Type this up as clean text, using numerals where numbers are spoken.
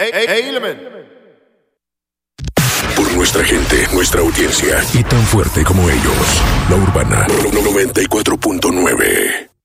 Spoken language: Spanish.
Element. Por nuestra gente, nuestra audiencia y tan fuerte como ellos. La Urbana 94.9.